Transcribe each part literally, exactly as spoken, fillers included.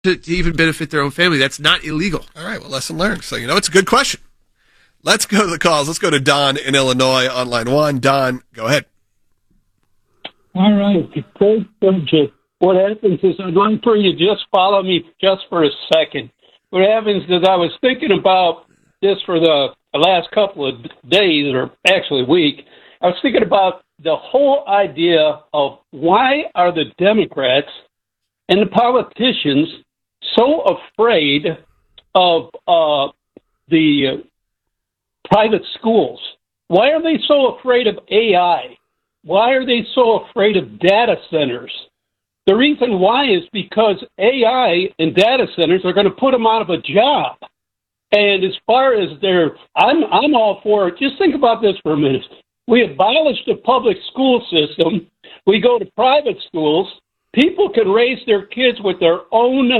to, to even benefit their own family. That's not illegal. All right, well, lesson learned. So, you know, it's a good question. Let's go to the calls. Let's go to Don in Illinois on line one. Don, go ahead. All right. Great subject. What happens is I'd like for you to just follow me just for a second. What happens is I was thinking about this for the last couple of days, or actually week. I was thinking about the whole idea of why are the Democrats and the politicians so afraid of uh, the private schools? Why are they so afraid of A I? Why are they so afraid of data centers? The reason why is because A I and data centers are going to put them out of a job. And as far as their, I'm I'm all for it. Just think about this for a minute. We abolished the public school system. We go to private schools. People can raise their kids with their own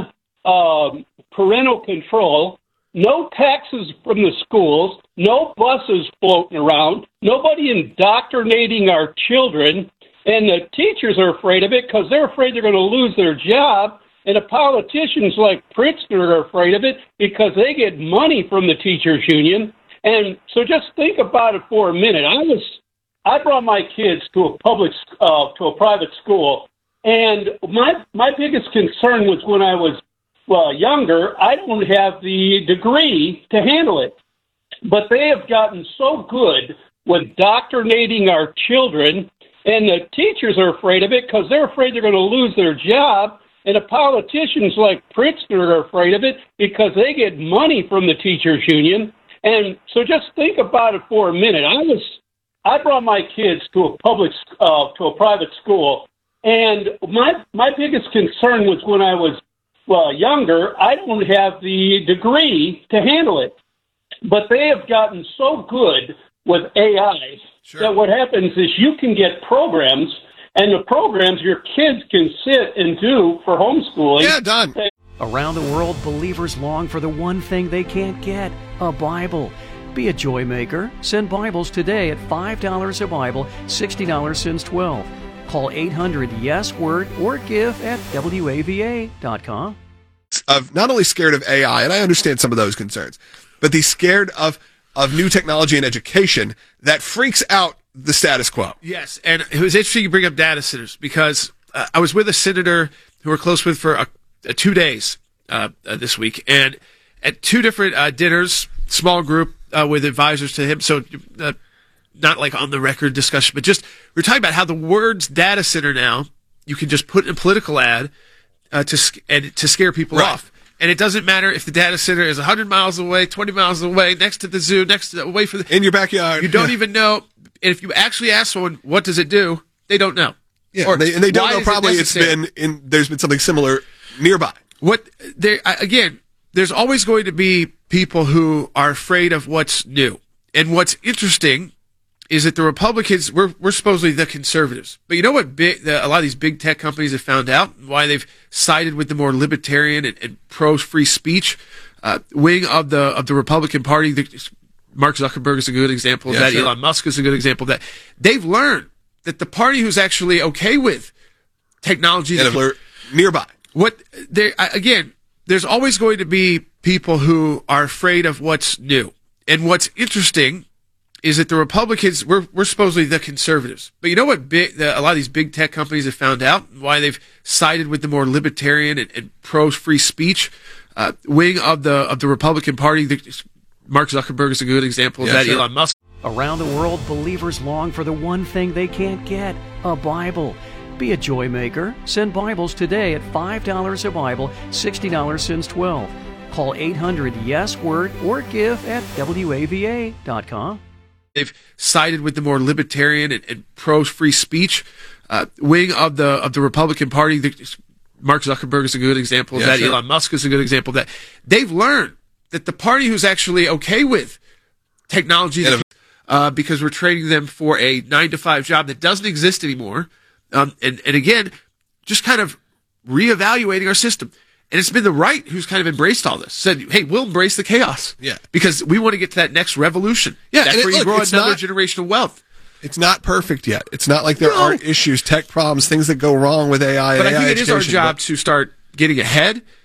um, parental control. No taxes from the schools. No buses floating around. Nobody indoctrinating our children. And the teachers are afraid of it because they're afraid they're going to lose their job. And the politicians like Pritzker are afraid of it because they get money from the teachers union. And so just think about it for a minute. I was, I brought my kids to a public, uh, to a private school. And my, my biggest concern was when I was well, younger, I don't have the degree to handle it. But they have gotten so good with indoctrinating our children. And the teachers are afraid of it because they're afraid they're going to lose their job. And the politicians like Pritzker are afraid of it because they get money from the teachers union. And so just think about it for a minute. I was, I brought my kids to a public, uh, to a private school. And my, my biggest concern was when I was well, younger, I don't have the degree to handle it. But they have gotten so good with A I sure. that what happens is you can get programs, and the programs your kids can sit and do for homeschooling. Yeah, done. Around the world, believers long for the one thing they can't get, a Bible. Be a joy maker. Send Bibles today at five dollars a Bible, sixty dollars since twelve. Call eight hundred yes word or give at W A V A dot com. Of not only scared of A I, and I understand some of those concerns, but the scared of of new technology and education that freaks out the status quo. Yes, and it was interesting you bring up data centers because uh, I was with a senator who we're close with for uh, uh, two days uh, uh, this week, and at two different uh, dinners, small group uh, with advisors to him, so uh, not like on the record discussion, but just we're talking about how the words data center now, you can just put in a political ad uh, to sc- and to scare people right. off. And it doesn't matter if the data center is one hundred miles away, twenty miles away, next to the zoo, next to, away from the... In your backyard. You don't yeah. even know. And if you actually ask someone, what does it do? They don't know. Yeah, or and they, and they don't why know is probably it it's been, in, there's been something similar nearby. What there Again, there's always going to be people who are afraid of what's new. And what's interesting is that the Republicans, we're, we're supposedly the conservatives. But you know what big, the, a lot of these big tech companies have found out? Why they've sided with the more libertarian and, and pro-free speech uh, wing of the of the Republican Party. The, Mark Zuckerberg is a good example of yeah, that. Sure. Elon Musk is a good example of that. They've learned that the party who's actually okay with technology... And that, nearby. What there Again, there's always going to be people who are afraid of what's new. And what's interesting is that the Republicans, we're, we're supposedly the conservatives. But you know what big, the, a lot of these big tech companies have found out? Why they've sided with the more libertarian and, and pro-free speech uh, wing of the of the Republican Party. The, Mark Zuckerberg is a good example of yeah, that. Sure. Elon Musk. Around the world, believers long for the one thing they can't get, a Bible. Be a joy maker. Send Bibles today at five dollars a Bible, sixty dollars since twelve. Call eight hundred yes word or give at W A V A dot com. They've sided with the more libertarian and, and pro-free speech uh, wing of the of the Republican Party. The, Mark Zuckerberg is a good example of yeah, that. Sure. Elon Musk is a good example of that. They've learned that the party who's actually okay with technology, that, uh, because we're training them for a nine to five job that doesn't exist anymore, um, and and again, just kind of reevaluating our system. And it's been the right who's kind of embraced all this. Said, hey, we'll embrace the chaos. Yeah. Because we want to get to that next revolution. Yeah. That's and where it, you look, grow another not, generation of wealth. It's not perfect yet. It's not like there No. aren't issues, tech problems, things that go wrong with A I. But and I A I think it is our education, job but- to start getting ahead